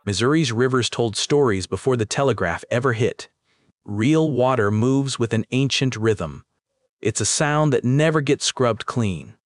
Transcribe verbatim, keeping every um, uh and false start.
Missouri's rivers told stories before the telegraph ever hit. Real water moves with an ancient rhythm. It's a sound that never gets scrubbed clean.